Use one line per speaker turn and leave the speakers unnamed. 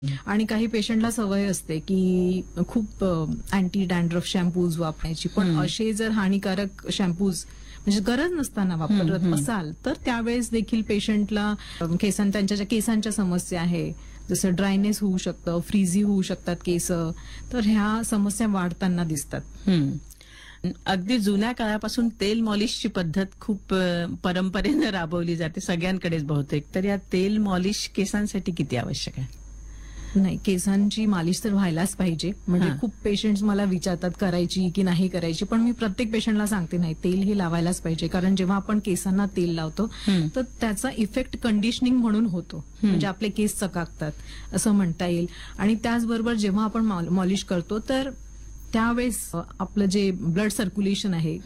आणि काही पेशंटला सवय असते की खूप अँटी डॅन्ड्रफ शॅम्पूज वापरायची, पण असे जर हानिकारक शॅम्पूज म्हणजे गरज नसताना वापरत असाल तर त्यावेळेस देखील पेशंटला त्यांच्या ज्या केसांच्या समस्या आहे, जसं ड्रायनेस होऊ शकतं, फ्रीझी होऊ शकतात केस, तर ह्या समस्या वाढताना दिसतात.
अगदी जुन्या काळापासून तेल मॉलिशची पद्धत खूप परंपरेनं राबवली जाते सगळ्यांकडेच बहुतेक. तर या तेल मॉलिश केसांसाठी किती आवश्यक आहे?
नाही, केसांची मालिश तर व्हायलाच पाहिजे. म्हणजे खूप पेशंट्स मला विचारतात करायची की नाही करायची, पण मी प्रत्येक पेशंटला सांगते नाही, तेल हे लावायलाच पाहिजे. कारण जेव्हा आपण केसांना तेल लावतो तर त्याचा इफेक्ट कंडिशनिंग म्हणून होतो, म्हणजे आपले केस चकाकतात असं म्हणता येईल. आणि त्याचबरोबर जेव्हा आपण मॉलिश करतो तर त्यावेळेस आपलं जे ब्लड सर्क्युलेशन आहे